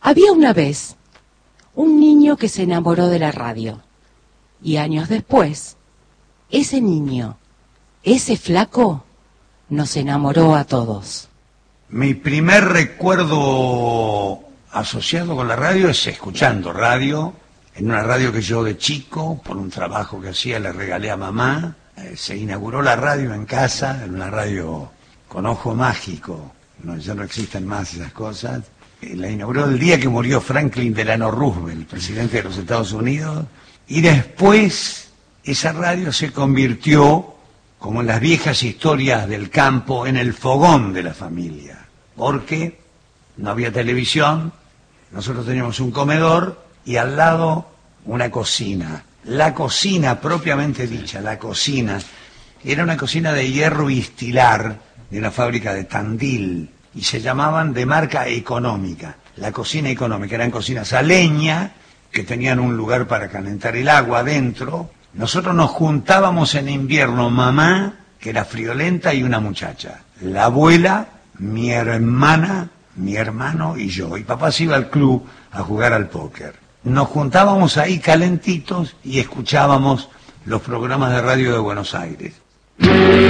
Había una vez un niño que se enamoró de la radio. Y años después, ese niño, ese flaco, nos enamoró a todos. Mi primer recuerdo asociado con la radio es escuchando radio, en una radio que yo de chico, por un trabajo que hacía, le regalé a mamá. Se inauguró la radio en casa, en una radio con ojo mágico, ya no existen más esas cosas. La inauguró el día que murió Franklin Delano Roosevelt, presidente de los Estados Unidos, y después esa radio se convirtió, como en las viejas historias del campo, en el fogón de la familia, porque no había televisión, nosotros teníamos un comedor y al lado una cocina. La cocina propiamente dicha, la cocina, era una cocina de hierro y estilar de una fábrica de Tandil, y se llamaban de marca económica, la cocina económica. Eran cocinas a leña, que tenían un lugar para calentar el agua adentro. Nosotros nos juntábamos en invierno, mamá, que era friolenta, y una muchacha, la abuela, mi hermana, mi hermano y yo. Y papá se iba al club a jugar al póker. Nos juntábamos ahí calentitos y escuchábamos los programas de radio de Buenos Aires.